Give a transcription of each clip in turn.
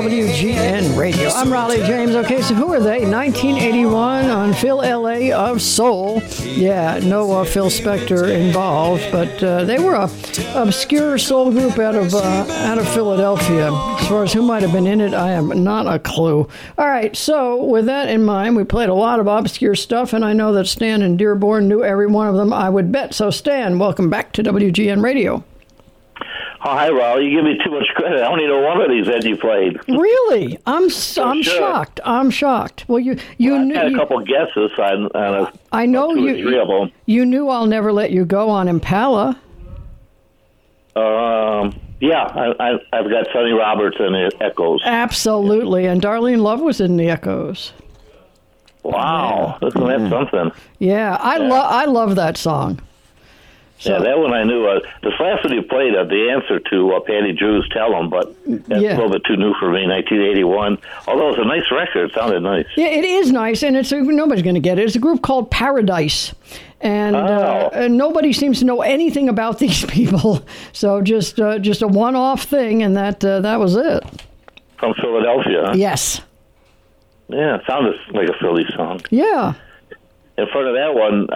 WGN Radio. I'm Raleigh James. Okay, so who are they? 1981 on Phil L.A. of Soul. Yeah, no Phil Spector involved, but they were a obscure soul group out of Philadelphia. As far as who might have been in it, I have not a clue. All right, so with that in mind, we played a lot of obscure stuff, and I know that Stan and Dearborn knew every one of them, I would bet. So Stan, welcome back to WGN Radio. Oh, hi, Raleigh. You give me too much credit. I only know one of these that you played. Really? I'm shocked. I'm shocked. Well, you knew. I had a couple guesses on I know two or three of them. You knew I'll Never Let You Go on Impala. Yeah, I've got Sonny Roberts and the Echoes. Absolutely, and Darlene Love was in the Echoes. Wow, isn't that something? Yeah, I love that song. So, yeah, that one I knew. The last one you played, the answer to Patty Drew's Tell 'Em, but that's a little bit too new for me, 1981. Although it's a nice record. It sounded nice. Yeah, it is nice, and nobody's going to get it. It's a group called Paradise, and nobody seems to know anything about these people. So just a one-off thing, and that was it. From Philadelphia, huh? Yes. Yeah, it sounded like a Philly song. Yeah. In front of that one,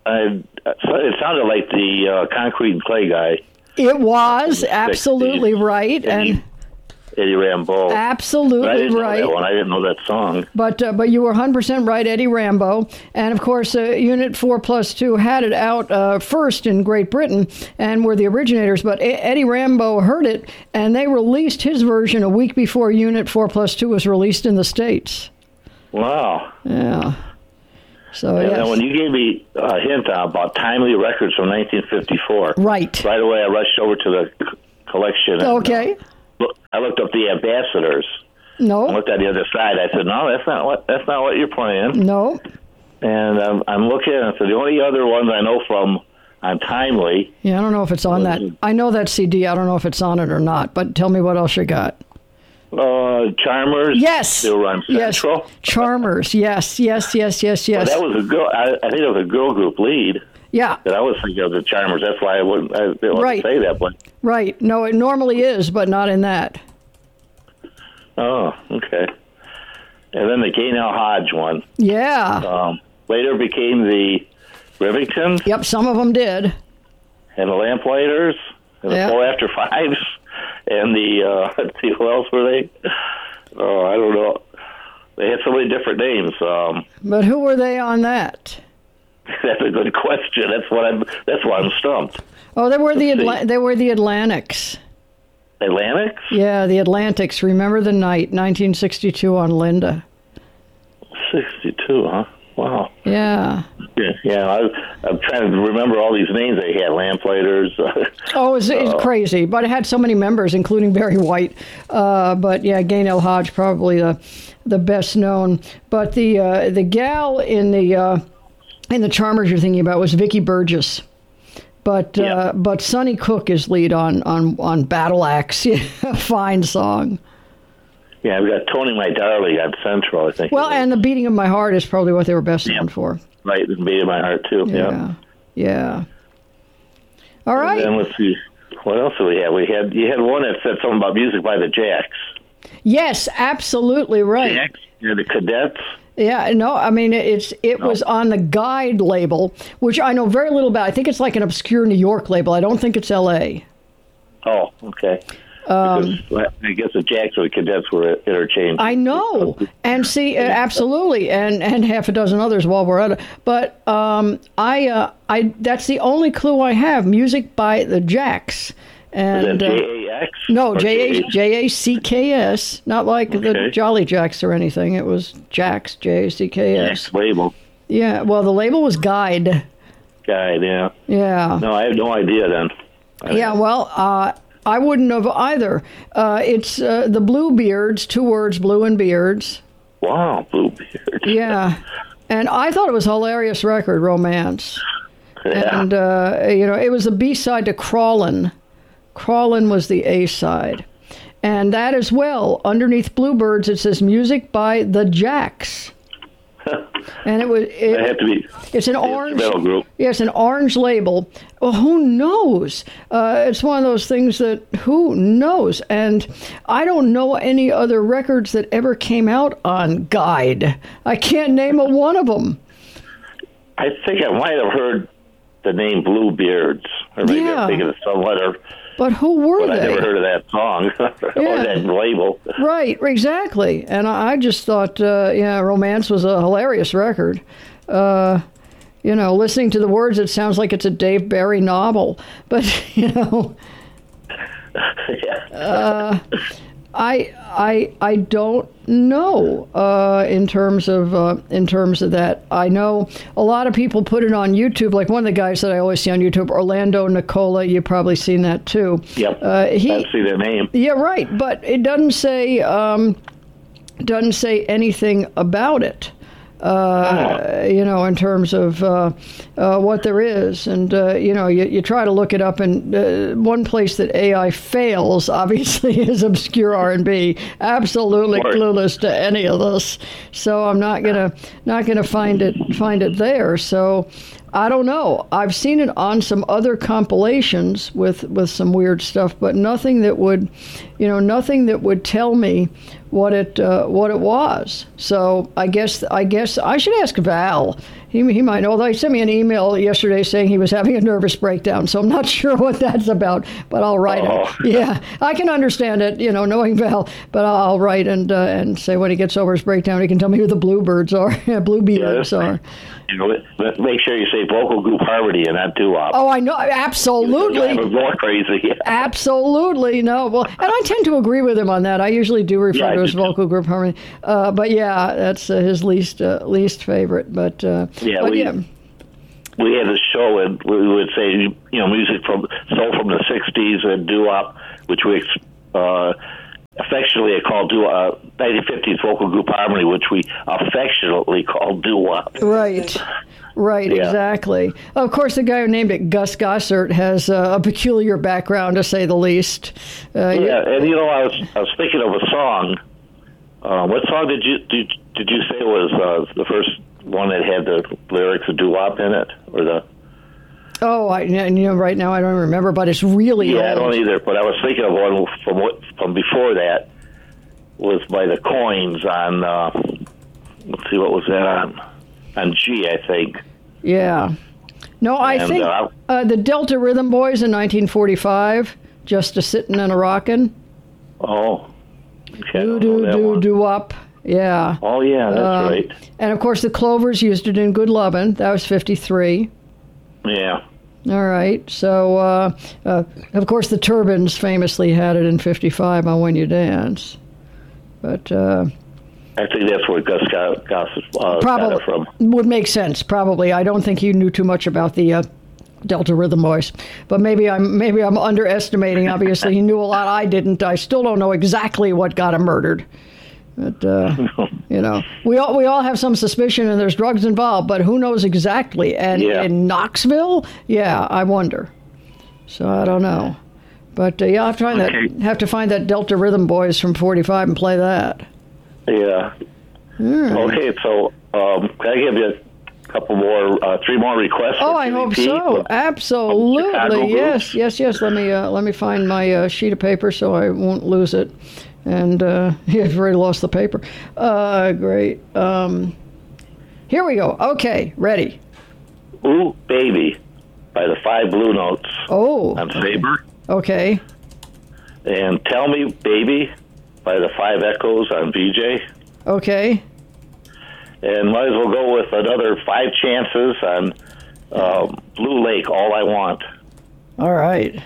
it sounded like the Concrete and Clay guy. It was absolutely right, and Eddie Rambo. Absolutely I didn't right. Know that one. I didn't know that song. But you were 100% right, Eddie Rambo. And, of course, Unit 4+2 had it out first in Great Britain and were the originators. But Eddie Rambo heard it, and they released his version a week before Unit 4+2 was released in the States. Wow. Yeah. So, and yes. then when you gave me a hint about timely records from 1954, right away I rushed over to the collection. Okay. And, I looked up the Ambassadors. No. I looked at the other side. I said, "No, that's not what you're playing." No. And I'm looking, and so the only other ones I know from on Timely. Yeah, I don't know if it's on that. I know that CD. I don't know if it's on it or not. But tell me what else you got. Charmers. Yes. They were on Central. Yes. Charmers. Yes. Well, that was a girl. I think it was a girl group lead. Yeah. That I was thinking of the Charmers. That's why I didn't want to say that. But right. No, it normally is, but not in that. Oh, okay. And then the Gaynell Hodge one. Yeah. Later became the Rivingtons. Yep, some of them did. And the Lamplighters. And the Four After Fives. And the who else were they? Oh, I don't know. They had so many different names. But who were they on that? That's a good question. That's why I'm stumped. Oh, they were the Atlantics. Atlantics? Yeah, the Atlantics. Remember the Night, 1962 on Linda. 62, huh? Wow. Yeah. Yeah. I'm trying to remember all these names they had. Lamplighters. It's crazy, but it had so many members, including Barry White. But yeah, Gaynell Hodge probably the best known. But the gal in the Charmers you're thinking about was Vicki Burgess. But Sonny Cook is lead on Battle Axe. A fine song. Yeah, we got Tony My Darling on Central, I think. Well, and The Beating of My Heart is probably what they were best known for. Right, The Beating of My Heart, too. Yeah. All right. And then let's see, what else do we have? You had one that said something about music by the Jacks. Yes, absolutely right. Jacks, the Cadets. Yeah, no, I mean, it was on the Guide label, which I know very little about. I think it's like an obscure New York label. I don't think it's L.A. Oh, okay. Because I guess the Jacks or the Cadets were interchanged. I know. And see, absolutely, and half a dozen others while we're at it. But that's the only clue I have, music by the Jacks. And, is that J-A-X? No, J-A-C-K-S, not like the Jolly Jacks or anything. It was Jacks, J-A-C-K-S. Jacks label. Yeah, well, the label was Guide. Guide, yeah. Yeah. No, I have no idea then. I wouldn't have either. It's the Bluebeards, 2 words, Blue and Beards. Wow, Bluebeards. Yeah. And I thought it was a hilarious record, Romance. Yeah. And, it was the B-side to Crawlin'. Crawlin' was the A-side. And that as well, underneath Bluebirds, it says music by the Jacks. And it had to be. It's an orange metal group. Yes, an orange label. Well, who knows? It's one of those things that who knows? And I don't know any other records that ever came out on Guide. I can't name a one of them. I think I might have heard the name Bluebeards, or maybe I'm thinking of some other. But who were they? I never heard of that song or that label. Right, exactly. And I just thought, Romance was a hilarious record. Listening to the words, it sounds like it's a Dave Barry novel. But, I don't know in terms of that. I know a lot of people put it on YouTube. Like one of the guys that I always see on YouTube, Orlando Nicola. You've probably seen that too. Yep. I see their name. Yeah, right. But it doesn't say anything about it. In terms of what there is. And, you try to look it up, and one place that AI fails, obviously, is obscure R&B. Absolutely clueless to any of this. So I'm not gonna find it there. So I don't know. I've seen it on some other compilations with some weird stuff, but nothing that would tell me what it was. So I guess I should ask Val. He might know. Although he sent me an email yesterday saying he was having a nervous breakdown, so I'm not sure what that's about. But I'll write it. Yeah, I can understand it, knowing Val. But I'll write and say when he gets over his breakdown, he can tell me who the Bluebeards are. Bluebeards are. Make sure you say vocal group harmony and not doo-wop. Oh, I know, absolutely. I'm more crazy. Absolutely, no. Well, and I tend to agree with him on that. I usually do refer to his vocal group harmony, but yeah, that's his least favorite. But we had a show and we would say music from the '60s and doo-wop, which we affectionately called 1950s vocal group harmony, which we affectionately called doo-wop. Right, exactly. Of course, the guy who named it Gus Gossert has a peculiar background, to say the least. And I was thinking of a song. What song did you say was the first one that had the lyrics of doo-wop in it, or the? Oh, right now I don't remember, but it's really old. I don't either. But I was thinking of one from before that was by the Coins on. Let's see, what was that on? On G, I think. Yeah. No, I think the Delta Rhythm Boys in 1945, Just a Sittin' and a Rockin'. Oh. Okay, Doo-wop. Yeah. Oh, yeah, that's right. And, of course, the Clovers used it in Good Lovin'. That was 53. Yeah. All right. So, of course, the Turbans famously had it in 55 on When You Dance. But I think that's where Gus got it from. Would make sense, probably. I don't think he knew too much about the Delta Rhythm Boys, but maybe I'm underestimating. Obviously, he knew a lot I didn't. I still don't know exactly what got him murdered. But we all have some suspicion, and there's drugs involved, but who knows exactly? And in Knoxville, I wonder. So I don't know. But I'll have to find that Delta Rhythm Boys from 45 and play that. Yeah. Okay, so can I give you a couple more, 3 more requests? Oh, I hope so. Absolutely. Yes. Let me find my sheet of paper so I won't lose it. And you've already lost the paper. Great. Here we go. Okay, ready. Ooh, Baby by the 5 Blue Notes. Oh. On Sabre. Okay. And Tell Me, Baby by the 5 Echoes on VJ. Okay. And might as well go with another 5 Chances on Blue Lake, All I Want. All right.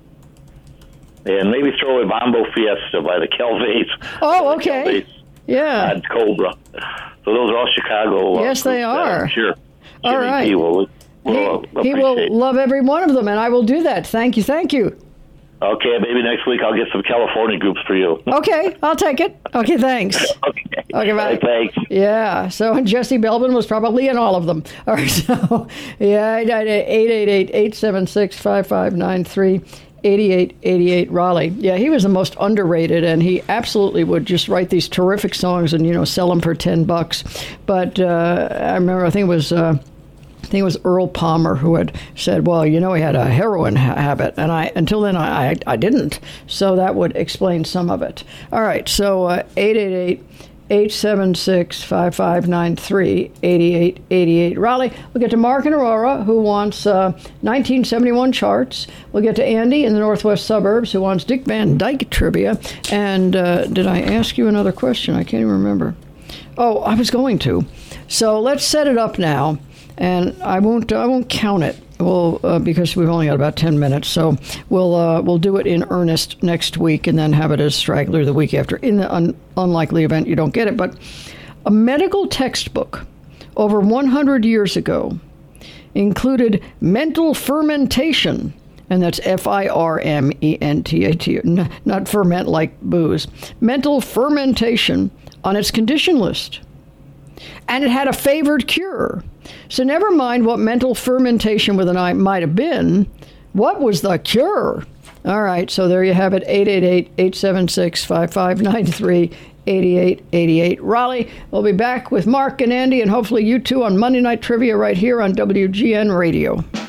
And maybe throw in Mambo Fiesta by the Kelvays. Oh, okay. Yeah. On Cobra. So those are all Chicago. Yes, they are. Sure. All right. He will love every one of them, and I will do that. Thank you. Okay, maybe next week I'll get some California groups for you. Okay, I'll take it. Okay, thanks. Okay, bye. Thanks. Yeah, so Jesse Belbin was probably in all of them. All right, so, 888-876-5593. 8888 Raleigh. Yeah, he was the most underrated, and he absolutely would just write these terrific songs and, sell them for $10. But I remember, I think it was Earl Palmer who had said, well, he had a heroin habit, and until then I didn't. So that would explain some of it. All right, so 888-876-5593, 8888 Raleigh. We'll get to Mark in Aurora, who wants 1971 charts. We'll get to Andy in the northwest suburbs, who wants Dick Van Dyke trivia. And did I ask you another question? I can't even remember. Oh, I was going to. So let's set it up now. And I won't count it. Because we've only got about 10 minutes, so we'll do it in earnest next week, and then have it as straggler the week after. In the unlikely event you don't get it, but a medical textbook over 100 years ago included mental fermentation, and that's FIRMENTAT, not ferment like booze. Mental fermentation on its condition list, and it had a favored cure. So never mind what mental fermentation with an I might have been. What was the cure? All right, so there you have it, 888-876-5593, 8888 Raleigh. We'll be back with Mark and Andy, and hopefully you too, on Monday Night Trivia right here on WGN Radio.